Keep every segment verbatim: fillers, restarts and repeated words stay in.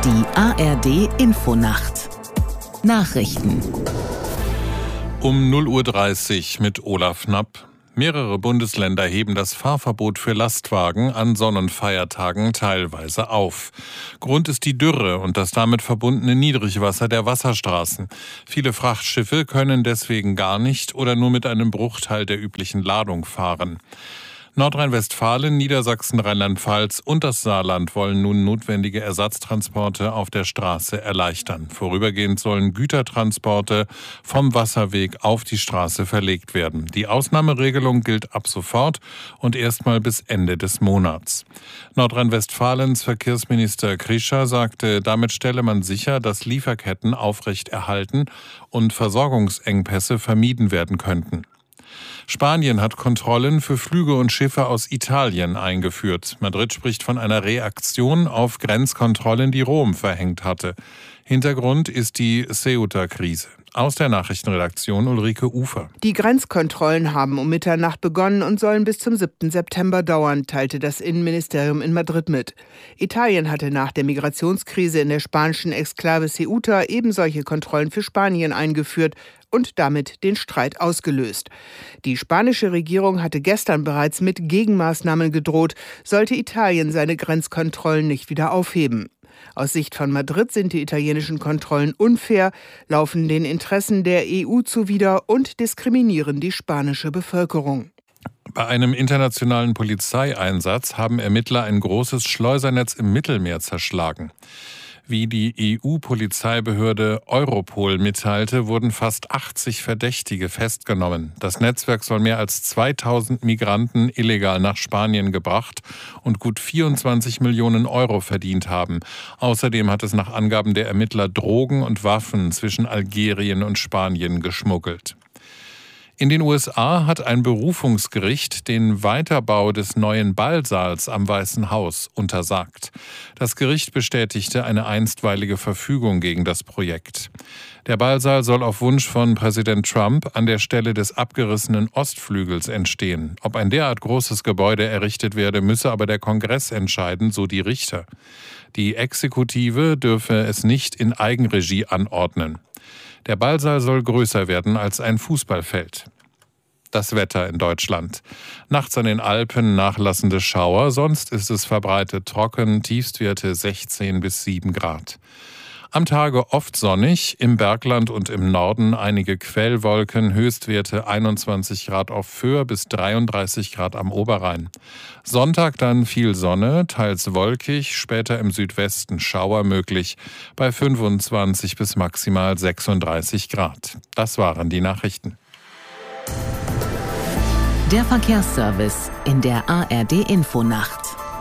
Die A R D-Infonacht. Nachrichten. Um null Uhr dreißig mit Olaf Knapp. Mehrere Bundesländer heben das Fahrverbot für Lastwagen an Sonn- und Feiertagen teilweise auf. Grund ist die Dürre und das damit verbundene Niedrigwasser der Wasserstraßen. Viele Frachtschiffe können deswegen gar nicht oder nur mit einem Bruchteil der üblichen Ladung fahren. Nordrhein-Westfalen, Niedersachsen, Rheinland-Pfalz und das Saarland wollen nun notwendige Ersatztransporte auf der Straße erleichtern. Vorübergehend sollen Gütertransporte vom Wasserweg auf die Straße verlegt werden. Die Ausnahmeregelung gilt ab sofort und erstmal bis Ende des Monats. Nordrhein-Westfalens Verkehrsminister Krischer sagte, damit stelle man sicher, dass Lieferketten aufrechterhalten und Versorgungsengpässe vermieden werden könnten. Spanien hat Kontrollen für Flüge und Schiffe aus Italien eingeführt. Madrid spricht von einer Reaktion auf Grenzkontrollen, die Rom verhängt hatte. Hintergrund ist die Ceuta-Krise. Aus der Nachrichtenredaktion Ulrike Ufer. Die Grenzkontrollen haben um Mitternacht begonnen und sollen bis zum siebten September dauern, teilte das Innenministerium in Madrid mit. Italien hatte nach der Migrationskrise in der spanischen Exklave Ceuta eben solche Kontrollen für Spanien eingeführt und damit den Streit ausgelöst. Die spanische Regierung hatte gestern bereits mit Gegenmaßnahmen gedroht, sollte Italien seine Grenzkontrollen nicht wieder aufheben. Aus Sicht von Madrid sind die italienischen Kontrollen unfair, laufen den Interessen der E U zuwider und diskriminieren die spanische Bevölkerung. Bei einem internationalen Polizeieinsatz haben Ermittler ein großes Schleusernetz im Mittelmeer zerschlagen. Wie die E U-Polizeibehörde Europol mitteilte, wurden fast achtzig Verdächtige festgenommen. Das Netzwerk soll mehr als zweitausend Migranten illegal nach Spanien gebracht und gut vierundzwanzig Millionen Euro verdient haben. Außerdem hat es nach Angaben der Ermittler Drogen und Waffen zwischen Algerien und Spanien geschmuggelt. In den U S A hat ein Berufungsgericht den Weiterbau des neuen Ballsaals am Weißen Haus untersagt. Das Gericht bestätigte eine einstweilige Verfügung gegen das Projekt. Der Ballsaal soll auf Wunsch von Präsident Trump an der Stelle des abgerissenen Ostflügels entstehen. Ob ein derart großes Gebäude errichtet werde, müsse aber der Kongress entscheiden, so die Richter. Die Exekutive dürfe es nicht in Eigenregie anordnen. Der Ballsaal soll größer werden als ein Fußballfeld. Das Wetter in Deutschland. Nachts an den Alpen nachlassende Schauer, sonst ist es verbreitet trocken, Tiefstwerte sechzehn bis sieben Grad. Am Tage oft sonnig, im Bergland und im Norden einige Quellwolken, Höchstwerte einundzwanzig Grad auf Föhr bis dreiunddreißig Grad am Oberrhein. Sonntag dann viel Sonne, teils wolkig, später im Südwesten Schauer möglich, bei fünfundzwanzig bis maximal sechsunddreißig Grad. Das waren die Nachrichten. Der Verkehrsservice in der A R D-Infonacht.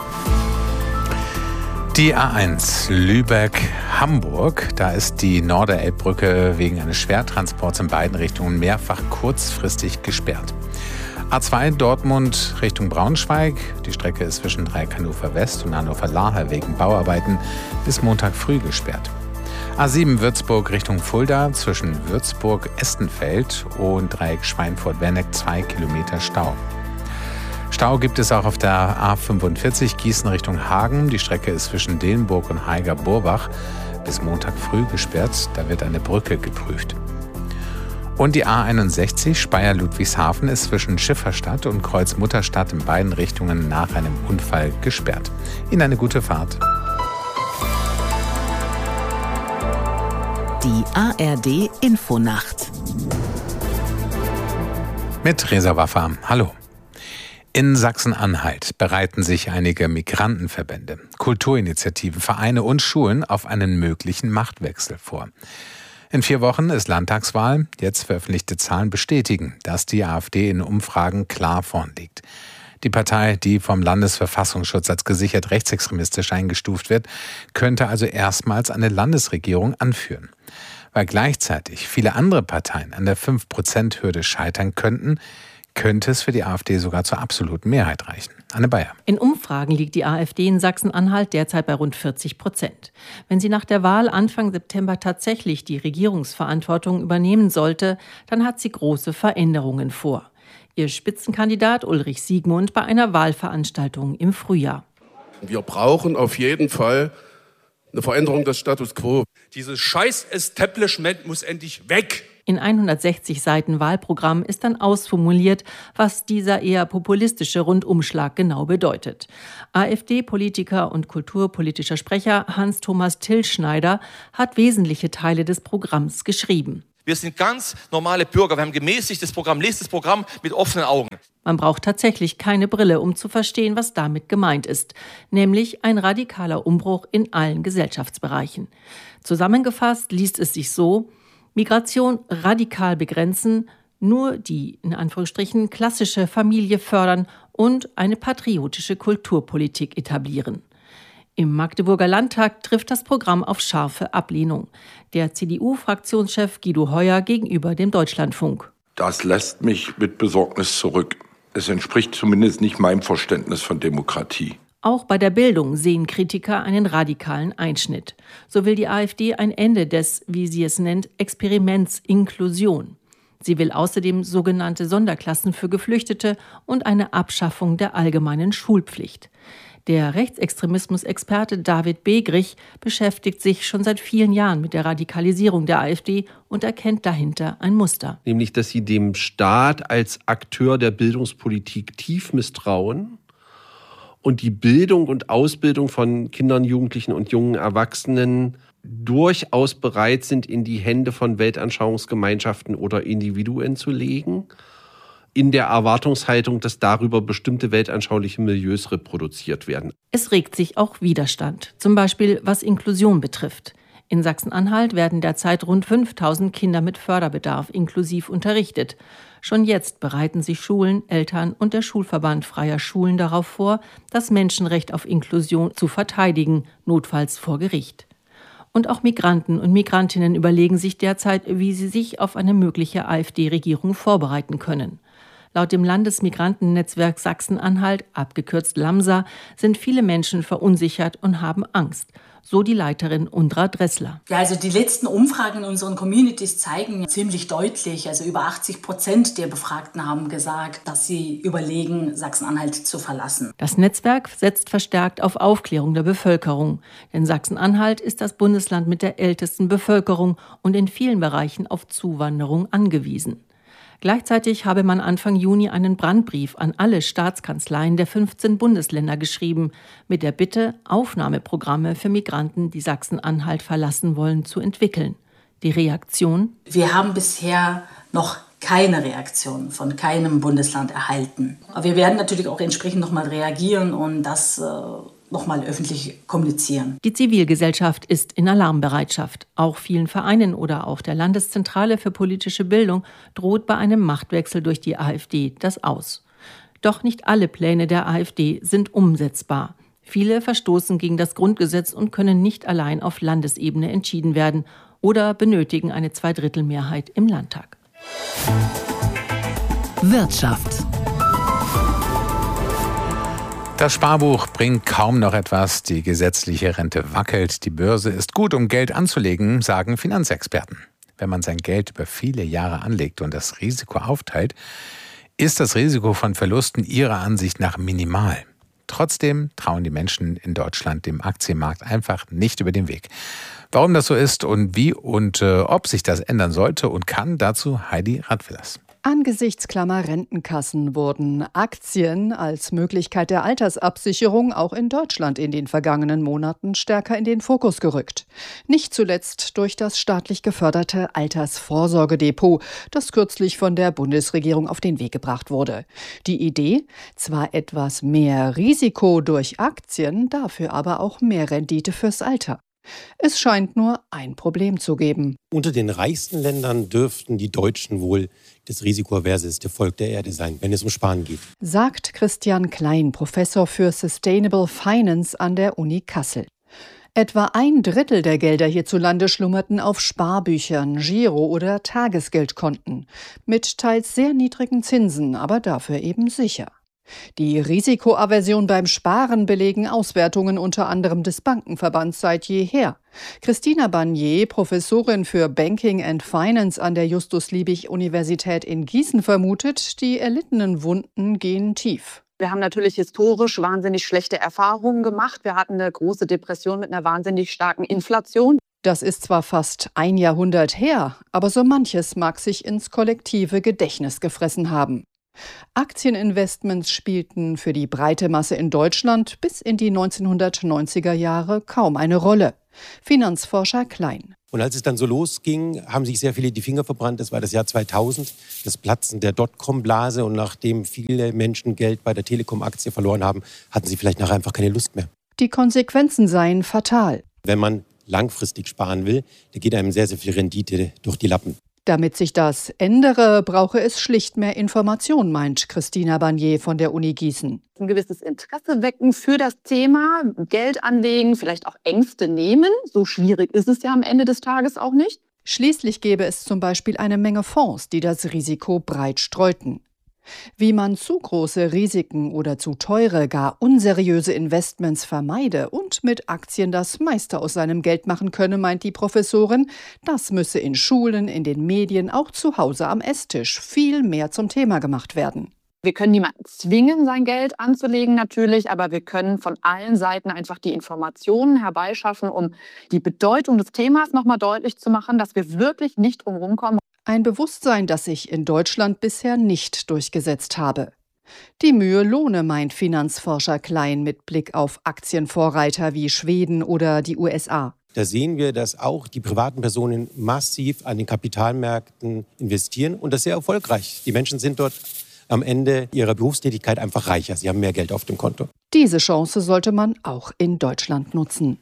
Die A eins Lübeck-Hamburg, da ist die Norderelbbrücke wegen eines Schwertransports in beiden Richtungen mehrfach kurzfristig gesperrt. A zwei Dortmund Richtung Braunschweig, die Strecke ist zwischen Dreieck Hannover West und Hannover-Laher wegen Bauarbeiten bis Montag früh gesperrt. A sieben Würzburg Richtung Fulda, zwischen Würzburg-Estenfeld und Dreieck Schweinfurt-Werneck zwei Kilometer Stau. Stau gibt es auch auf der A fünfundvierzig Gießen Richtung Hagen. Die Strecke ist zwischen Dillenburg und Haiger-Burbach bis Montag früh gesperrt. Da wird eine Brücke geprüft. Und die A einundsechzig Speyer-Ludwigshafen ist zwischen Schifferstadt und Kreuz-Mutterstadt in beiden Richtungen nach einem Unfall gesperrt. Ihnen eine gute Fahrt. Die A R D-Infonacht. Mit Reza Waffa. Hallo. In Sachsen-Anhalt bereiten sich einige Migrantenverbände, Kulturinitiativen, Vereine und Schulen auf einen möglichen Machtwechsel vor. In vier Wochen ist Landtagswahl. Jetzt veröffentlichte Zahlen bestätigen, dass die AfD in Umfragen klar vorn liegt. Die Partei, die vom Landesverfassungsschutz als gesichert rechtsextremistisch eingestuft wird, könnte also erstmals eine Landesregierung anführen. Weil gleichzeitig viele andere Parteien an der fünf Prozent Hürde scheitern könnten, könnte es für die AfD sogar zur absoluten Mehrheit reichen. Anne Bayer. In Umfragen liegt die AfD in Sachsen-Anhalt derzeit bei rund vierzig Prozent. Wenn sie nach der Wahl Anfang September tatsächlich die Regierungsverantwortung übernehmen sollte, dann hat sie große Veränderungen vor. Ihr Spitzenkandidat Ulrich Siegmund bei einer Wahlveranstaltung im Frühjahr. Wir brauchen auf jeden Fall Eine Veränderung des Status quo. Dieses Scheiß-Establishment muss endlich weg. In hundertsechzig Seiten Wahlprogramm ist dann ausformuliert, was dieser eher populistische Rundumschlag genau bedeutet. AfD-Politiker und kulturpolitischer Sprecher Hans-Thomas Tillschneider hat wesentliche Teile des Programms geschrieben. Wir sind ganz normale Bürger. Wir haben gemäßigtes Programm. Lest das Programm mit offenen Augen. Man braucht tatsächlich keine Brille, um zu verstehen, was damit gemeint ist. Nämlich ein radikaler Umbruch in allen Gesellschaftsbereichen. Zusammengefasst liest es sich so: Migration radikal begrenzen, nur die, in Anführungsstrichen, klassische Familie fördern und eine patriotische Kulturpolitik etablieren. Im Magdeburger Landtag trifft das Programm auf scharfe Ablehnung. Der C D U-Fraktionschef Guido Heuer gegenüber dem Deutschlandfunk. Das lässt mich mit Besorgnis zurück. Es entspricht zumindest nicht meinem Verständnis von Demokratie. Auch bei der Bildung sehen Kritiker einen radikalen Einschnitt. So will die AfD ein Ende des, wie sie es nennt, Experiments Inklusion. Sie will außerdem sogenannte Sonderklassen für Geflüchtete und eine Abschaffung der allgemeinen Schulpflicht. Der Rechtsextremismus-Experte David Begrich beschäftigt sich schon seit vielen Jahren mit der Radikalisierung der AfD und erkennt dahinter ein Muster. Nämlich, dass sie dem Staat als Akteur der Bildungspolitik tief misstrauen und die Bildung und Ausbildung von Kindern, Jugendlichen und jungen Erwachsenen durchaus bereit sind, in die Hände von Weltanschauungsgemeinschaften oder Individuen zu legen, in der Erwartungshaltung, dass darüber bestimmte weltanschauliche Milieus reproduziert werden. Es regt sich auch Widerstand, zum Beispiel was Inklusion betrifft. In Sachsen-Anhalt werden derzeit rund fünftausend Kinder mit Förderbedarf inklusiv unterrichtet. Schon jetzt bereiten sich Schulen, Eltern und der Schulverband freier Schulen darauf vor, das Menschenrecht auf Inklusion zu verteidigen, notfalls vor Gericht. Und auch Migranten und Migrantinnen überlegen sich derzeit, wie sie sich auf eine mögliche AfD-Regierung vorbereiten können. Laut dem Landesmigrantennetzwerk Sachsen-Anhalt, abgekürzt LAMSA, sind viele Menschen verunsichert und haben Angst. So die Leiterin Undra Dressler. Ja, also die letzten Umfragen in unseren Communities zeigen ziemlich deutlich, also über achtzig Prozent der Befragten haben gesagt, dass sie überlegen, Sachsen-Anhalt zu verlassen. Das Netzwerk setzt verstärkt auf Aufklärung der Bevölkerung. Denn Sachsen-Anhalt ist das Bundesland mit der ältesten Bevölkerung und in vielen Bereichen auf Zuwanderung angewiesen. Gleichzeitig habe man Anfang Juni einen Brandbrief an alle Staatskanzleien der fünfzehn Bundesländer geschrieben, mit der Bitte, Aufnahmeprogramme für Migranten, die Sachsen-Anhalt verlassen wollen, zu entwickeln. Die Reaktion? Wir haben bisher noch keine Reaktion von keinem Bundesland erhalten. Aber wir werden natürlich auch entsprechend nochmal reagieren und das äh, nochmal öffentlich kommunizieren. Die Zivilgesellschaft ist in Alarmbereitschaft. Auch vielen Vereinen oder auch der Landeszentrale für politische Bildung droht bei einem Machtwechsel durch die AfD das Aus. Doch nicht alle Pläne der AfD sind umsetzbar. Viele verstoßen gegen das Grundgesetz und können nicht allein auf Landesebene entschieden werden oder benötigen eine Zweidrittelmehrheit im Landtag. Wirtschaft. Das Sparbuch bringt kaum noch etwas, die gesetzliche Rente wackelt, die Börse ist gut, um Geld anzulegen, sagen Finanzexperten. Wenn man sein Geld über viele Jahre anlegt und das Risiko aufteilt, ist das Risiko von Verlusten ihrer Ansicht nach minimal. Trotzdem trauen die Menschen in Deutschland dem Aktienmarkt einfach nicht über den Weg. Warum das so ist und wie und äh, ob sich das ändern sollte und kann, dazu Heidi Radwillers. Angesichts Klammer Rentenkassen wurden Aktien als Möglichkeit der Altersabsicherung auch in Deutschland in den vergangenen Monaten stärker in den Fokus gerückt. Nicht zuletzt durch das staatlich geförderte Altersvorsorgedepot, das kürzlich von der Bundesregierung auf den Weg gebracht wurde. Die Idee? Zwar etwas mehr Risiko durch Aktien, dafür aber auch mehr Rendite fürs Alter. Es scheint nur ein Problem zu geben. Unter den reichsten Ländern dürften die Deutschen wohl das risikoaverseste Volk der Erde sein, wenn es um Sparen geht. Sagt Christian Klein, Professor für Sustainable Finance an der Uni Kassel. Etwa ein Drittel der Gelder hierzulande schlummerten auf Sparbüchern, Giro- oder Tagesgeldkonten. Mit teils sehr niedrigen Zinsen, aber dafür eben sicher. Die Risikoaversion beim Sparen belegen Auswertungen unter anderem des Bankenverbands seit jeher. Christina Barnier, Professorin für Banking and Finance an der Justus-Liebig-Universität in Gießen, vermutet, die erlittenen Wunden gehen tief. Wir haben natürlich historisch wahnsinnig schlechte Erfahrungen gemacht. Wir hatten eine große Depression mit einer wahnsinnig starken Inflation. Das ist zwar fast ein Jahrhundert her, aber so manches mag sich ins kollektive Gedächtnis gefressen haben. Aktieninvestments spielten für die breite Masse in Deutschland bis in die neunzehnhundertneunziger Jahre kaum eine Rolle. Finanzforscher Klein. Und als es dann so losging, haben sich sehr viele die Finger verbrannt. Das war das Jahr zweitausend, das Platzen der Dotcom-Blase. Und nachdem viele Menschen Geld bei der Telekom-Aktie verloren haben, hatten sie vielleicht nachher einfach keine Lust mehr. Die Konsequenzen seien fatal. Wenn man langfristig sparen will, da geht einem sehr, sehr viel Rendite durch die Lappen. Damit sich das ändere, brauche es schlicht mehr Information, meint Christina Barnier von der Uni Gießen. Ein gewisses Interesse wecken für das Thema, Geld anlegen, vielleicht auch Ängste nehmen. So schwierig ist es ja am Ende des Tages auch nicht. Schließlich gäbe es zum Beispiel eine Menge Fonds, die das Risiko breit streuten. Wie man zu große Risiken oder zu teure, gar unseriöse Investments vermeide und mit Aktien das meiste aus seinem Geld machen könne, meint die Professorin, das müsse in Schulen, in den Medien, auch zu Hause am Esstisch viel mehr zum Thema gemacht werden. Wir können niemanden zwingen, sein Geld anzulegen natürlich, aber wir können von allen Seiten einfach die Informationen herbeischaffen, um die Bedeutung des Themas nochmal deutlich zu machen, dass wir wirklich nicht drum rumkommen. Ein Bewusstsein, das sich in Deutschland bisher nicht durchgesetzt habe. Die Mühe lohne, meint Finanzforscher Klein mit Blick auf Aktienvorreiter wie Schweden oder die U S A. Da sehen wir, dass auch die privaten Personen massiv an den Kapitalmärkten investieren und das sehr erfolgreich. Die Menschen sind dort am Ende ihrer Berufstätigkeit einfach reicher. Sie haben mehr Geld auf dem Konto. Diese Chance sollte man auch in Deutschland nutzen.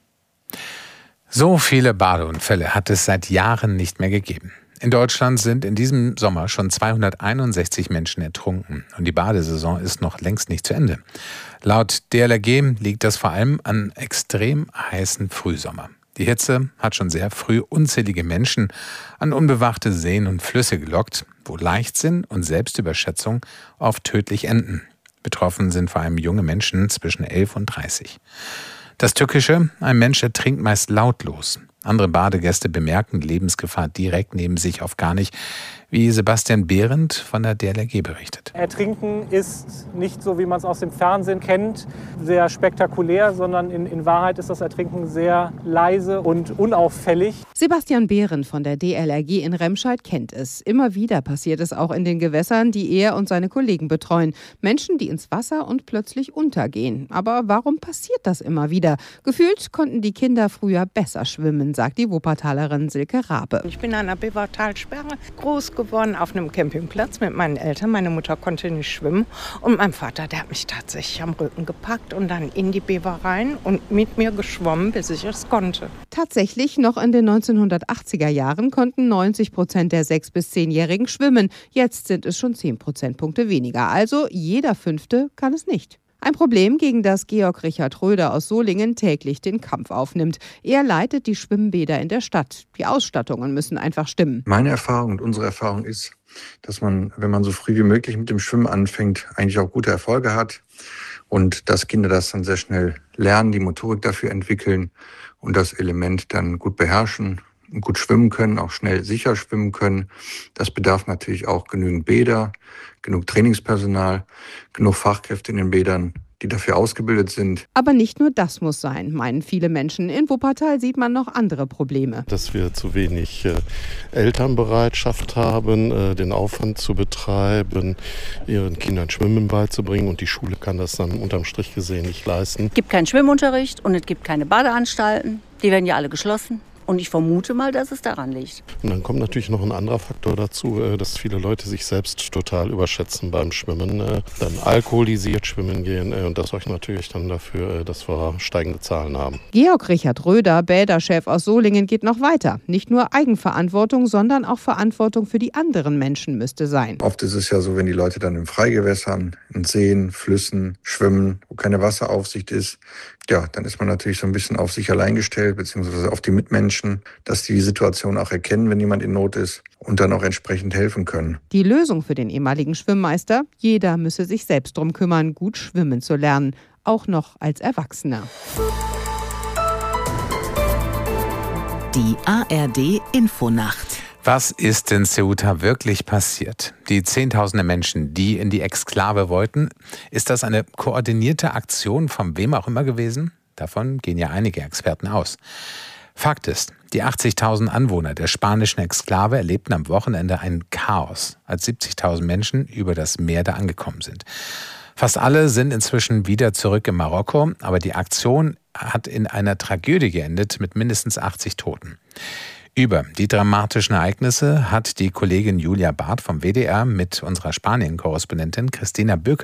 So viele Badeunfälle hat es seit Jahren nicht mehr gegeben. In Deutschland sind in diesem Sommer schon zweihunderteinundsechzig Menschen ertrunken und die Badesaison ist noch längst nicht zu Ende. Laut D L R G liegt das vor allem an extrem heißen Frühsommer. Die Hitze hat schon sehr früh unzählige Menschen an unbewachte Seen und Flüsse gelockt, wo Leichtsinn und Selbstüberschätzung oft tödlich enden. Betroffen sind vor allem junge Menschen zwischen elf und dreißig. Das Tückische: ein Mensch ertrinkt meist lautlos. Andere Badegäste bemerken die Lebensgefahr direkt neben sich oft gar nicht, wie Sebastian Behrendt von der D L R G berichtet. Ertrinken ist nicht so, wie man es aus dem Fernsehen kennt, sehr spektakulär, sondern in, in Wahrheit ist das Ertrinken sehr leise und unauffällig. Sebastian Behrendt von der D L R G in Remscheid kennt es. Immer wieder passiert es auch in den Gewässern, die er und seine Kollegen betreuen. Menschen, die ins Wasser und plötzlich untergehen. Aber warum passiert das immer wieder? Gefühlt konnten die Kinder früher besser schwimmen, sagt die Wuppertalerin Silke Rabe. Ich bin an der Bevertalsperre groß geworden auf einem Campingplatz mit meinen Eltern. Meine Mutter konnte nicht schwimmen und mein Vater, der hat mich tatsächlich am Rücken gepackt und dann in die Bever rein und mit mir geschwommen, bis ich es konnte. Tatsächlich, noch in den neunzehnhundertachtziger Jahren konnten neunzig Prozent der sechs- bis zehnjährigen schwimmen. Jetzt sind es schon zehn Prozentpunkte weniger. Also jeder Fünfte kann es nicht. Ein Problem, gegen das Georg Richard Röder aus Solingen täglich den Kampf aufnimmt. Er leitet die Schwimmbäder in der Stadt. Die Ausstattungen müssen einfach stimmen. Meine Erfahrung und unsere Erfahrung ist, dass man, wenn man so früh wie möglich mit dem Schwimmen anfängt, eigentlich auch gute Erfolge hat. Und dass Kinder das dann sehr schnell lernen, die Motorik dafür entwickeln und das Element dann gut beherrschen und gut schwimmen können, auch schnell sicher schwimmen können. Das bedarf natürlich auch genügend Bäder, genug Trainingspersonal, genug Fachkräfte in den Bädern, die dafür ausgebildet sind. Aber nicht nur das muss sein, meinen viele Menschen. In Wuppertal sieht man noch andere Probleme. Dass wir zu wenig äh, Elternbereitschaft haben, äh, den Aufwand zu betreiben, ihren Kindern Schwimmen beizubringen. Und die Schule kann das dann unterm Strich gesehen nicht leisten. Es gibt keinen Schwimmunterricht und es gibt keine Badeanstalten. Die werden ja alle geschlossen. Und ich vermute mal, dass es daran liegt. Und dann kommt natürlich noch ein anderer Faktor dazu, dass viele Leute sich selbst total überschätzen beim Schwimmen. Dann alkoholisiert schwimmen gehen. Und das sorgt natürlich dann dafür, dass wir steigende Zahlen haben. Georg Richard Röder, Bäderchef aus Solingen, geht noch weiter. Nicht nur Eigenverantwortung, sondern auch Verantwortung für die anderen Menschen müsste sein. Oft ist es ja so, wenn die Leute dann in Freigewässern, in Seen, Flüssen schwimmen, wo keine Wasseraufsicht ist, ja, dann ist man natürlich so ein bisschen auf sich allein gestellt, beziehungsweise auf die Mitmenschen, dass die die Situation auch erkennen, wenn jemand in Not ist und dann auch entsprechend helfen können. Die Lösung für den ehemaligen Schwimmmeister: jeder müsse sich selbst drum kümmern, gut schwimmen zu lernen, auch noch als Erwachsener. Die A R D Infonacht. Was ist in Ceuta wirklich passiert? Die Zehntausende Menschen, die in die Exklave wollten, ist das eine koordinierte Aktion von wem auch immer gewesen? Davon gehen ja einige Experten aus. Fakt ist, die achtzigtausend Anwohner der spanischen Exklave erlebten am Wochenende ein Chaos, als siebzigtausend Menschen über das Meer da angekommen sind. Fast alle sind inzwischen wieder zurück in Marokko, aber die Aktion hat in einer Tragödie geendet mit mindestens achtzig Toten. Über die dramatischen Ereignisse hat die Kollegin Julia Barth vom W D R mit unserer Spanien-Korrespondentin Christina Böker